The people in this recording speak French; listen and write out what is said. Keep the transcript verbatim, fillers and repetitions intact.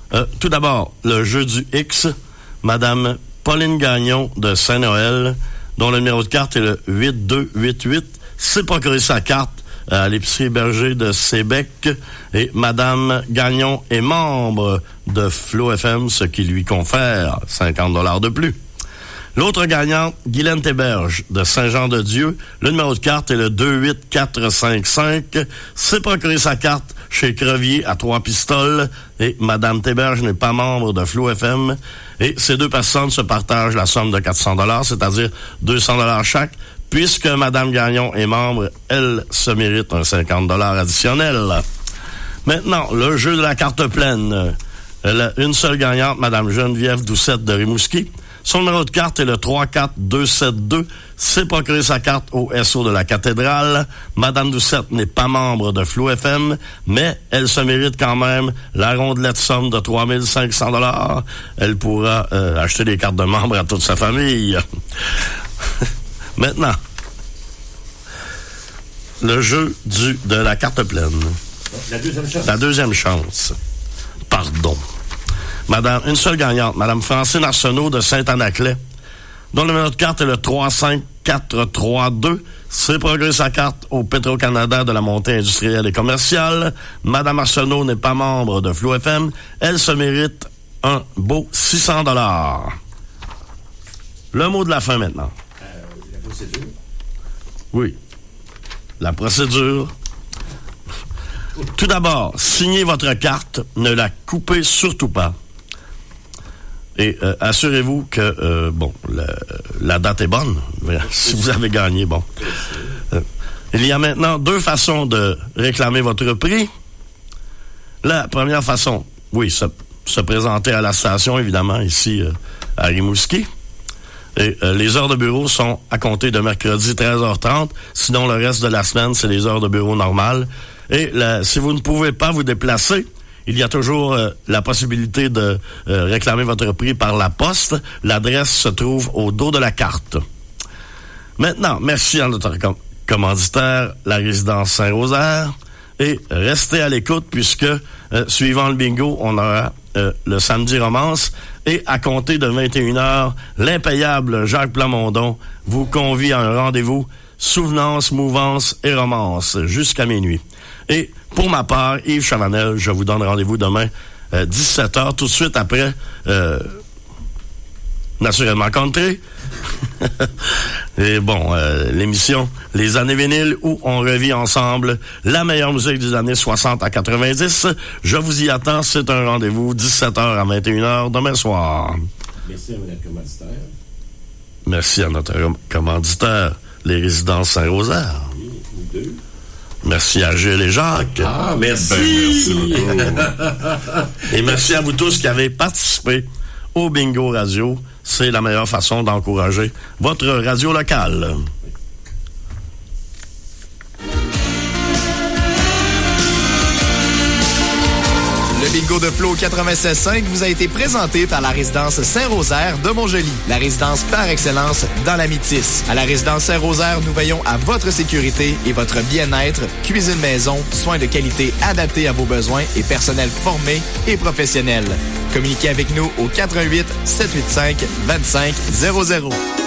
Euh, tout d'abord, le jeu du X, Madame Pauline Gagnon de Saint-Noël, dont le numéro de carte est le huit deux huit huit. C'est procurer sa carte à l'épicerie Berger de Sébec. Et Madame Gagnon est membre de Flow F M, ce qui lui confère cinquante dollars de plus. L'autre gagnante, Guylaine Théberge de Saint-Jean-de-Dieu. Le numéro de carte est le deux huit quatre cinq cinq. C'est procurer sa carte chez Crevier à Trois-Pistoles. Et Madame Théberge n'est pas membre de Flow F M. Et ces deux personnes se partagent la somme de quatre cents dollars, c'est-à-dire deux cents dollars chaque. Puisque Madame Gagnon est membre, elle se mérite un cinquante dollars additionnel. Maintenant, le jeu de la carte pleine. Elle a une seule gagnante, Madame Geneviève Doucette de Rimouski. Son numéro de carte est le trois quatre deux sept deux. C'est procurer sa carte au S O de la cathédrale. Madame Doucette n'est pas membre de Flow F M, mais elle se mérite quand même la rondelette somme de trois mille cinq cents dollars. Elle pourra euh, acheter des cartes de membres à toute sa famille. Maintenant, le jeu du de la carte pleine. La deuxième chance. La deuxième chance. Pardon. Madame, une seule gagnante, Madame Francine Arsenault de Saint-Anaclet, dont le numéro de carte est le trois cinq quatre trois deux. C'est procurer sa carte au Petro-Canada de la montée industrielle et commerciale. Madame Arsenault n'est pas membre de Flow F M. Elle se mérite un beau six cents dollars. Le mot de la fin maintenant. Euh, la procédure. Oui. La procédure. Tout d'abord, signez votre carte, ne la coupez surtout pas. Et euh, assurez-vous que, euh, bon, la, la date est bonne. Si vous avez gagné, bon. Euh, il y a maintenant deux façons de réclamer votre prix. La première façon, oui, se, se présenter à la station, évidemment, ici euh, à Rimouski. Et euh, les heures de bureau sont à compter de mercredi treize heures trente. Sinon, le reste de la semaine, c'est les heures de bureau normales. Et là, si vous ne pouvez pas vous déplacer, il y a toujours euh, la possibilité de euh, réclamer votre prix par la poste. L'adresse se trouve au dos de la carte. Maintenant, merci à notre com- commanditaire, la résidence Saint-Rosaire. Et restez à l'écoute puisque, euh, suivant le bingo, on aura euh, le samedi romance. Et à compter de vingt et une heures, l'impayable Jacques Plamondon vous convie à un rendez-vous souvenance, mouvance et romance jusqu'à minuit. Et pour ma part, Yves Chavanel, je vous donne rendez-vous demain euh, dix-sept heures, tout de suite après euh, Naturellement Country. Et bon, euh, l'émission Les années vinyles où on revit ensemble la meilleure musique des années soixante à quatre-vingt-dix. Je vous y attends, c'est un rendez-vous dix-sept heures à vingt et une heures demain soir. Merci à notre commanditaire. Merci à notre commanditaire, les résidences Saint-Rosaire. Oui, ou deux. Merci à Gilles et Jacques. Ah, merci. Ben, merci beaucoup. Et merci à vous tous qui avez participé au Bingo Radio. C'est la meilleure façon d'encourager votre radio locale. Le bingo de Flow quatre-vingt-seize cinq vous a été présenté par la résidence Saint-Rosaire de Montjoly, la résidence par excellence dans la Métisse. À la résidence Saint-Rosaire, nous veillons à votre sécurité et votre bien-être. Cuisine maison, soins de qualité adaptés à vos besoins et personnel formé et professionnel. Communiquez avec nous au quatre un huit sept huit cinq deux cinq zéro zéro.